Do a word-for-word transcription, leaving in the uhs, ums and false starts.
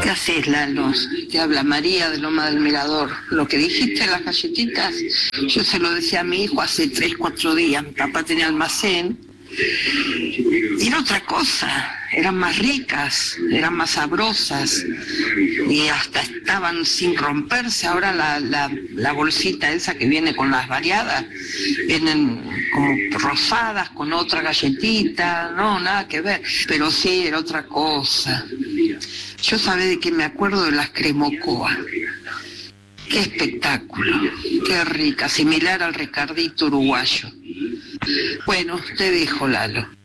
¿Qué haces, Lalo? Te habla María de Loma del Mirador. Lo que dijiste en las galletitas, yo se lo decía a mi hijo hace tres, cuatro días. Mi papá tenía almacén. Y era otra cosa, eran más ricas, eran más sabrosas y hasta estaban sin romperse. Ahora la, la, la bolsita esa que viene con las variadas, vienen como rosadas con otra galletita, no, nada que ver, pero sí, era otra cosa. Yo sabés de que me acuerdo de las cremocoa. Qué espectáculo, qué rica, similar al Ricardito uruguayo. Bueno, te dejo, Lalo.